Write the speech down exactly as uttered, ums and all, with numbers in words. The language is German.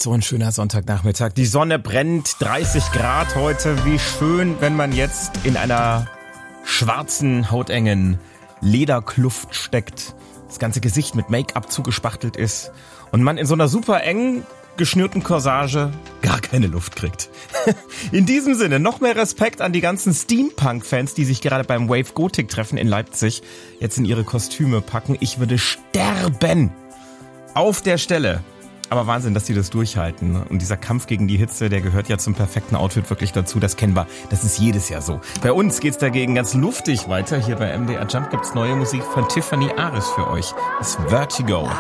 So ein schöner Sonntagnachmittag. Die Sonne brennt, dreißig Grad heute. Wie schön, wenn man jetzt in einer schwarzen, hautengen Lederkluft steckt, das ganze Gesicht mit Make-up zugespachtelt ist und man in so einer super eng geschnürten Corsage gar keine Luft kriegt. In diesem Sinne, noch mehr Respekt an die ganzen Steampunk-Fans, die sich gerade beim Wave Gothic Treffen in Leipzig jetzt in ihre Kostüme packen. Ich würde sterben auf der Stelle. Aber Wahnsinn, dass die das durchhalten. Und dieser Kampf gegen die Hitze, der gehört ja zum perfekten Outfit wirklich dazu. Das kennen wir. Das ist jedes Jahr so. Bei uns geht's dagegen ganz luftig weiter. Hier bei M D R Jump gibt's neue Musik von Tiffany Aris für euch. Das Vertigo.